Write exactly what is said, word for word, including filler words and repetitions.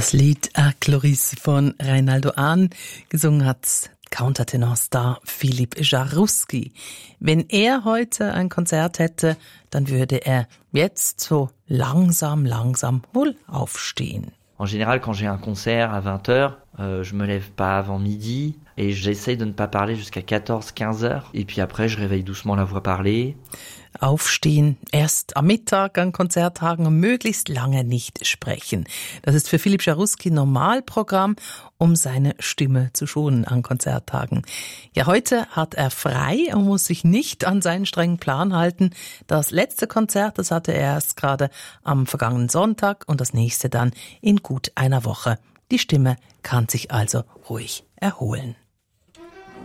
Das Lied A Cloris von Reinaldo Ahn, gesungen hat Countertenorstar Philipp Jaroussky. Wenn er heute ein Konzert hätte, dann würde er jetzt so langsam, langsam wohl aufstehen. En général, quand j'ai un concert à vingt heures, euh, je me lève pas avant midi et j'essaye de ne pas parler jusqu'à quatorze, quinze heures. Et puis après, je réveille doucement la voix parlée. Aufstehen, erst am Mittag an Konzerttagen und möglichst lange nicht sprechen. Das ist für Philipp Jaroussky Normalprogramm, um seine Stimme zu schonen an Konzerttagen. Ja, heute hat er frei und muss sich nicht an seinen strengen Plan halten. Das letzte Konzert, das hatte er erst gerade am vergangenen Sonntag und das nächste dann in gut einer Woche. Die Stimme kann sich also ruhig erholen.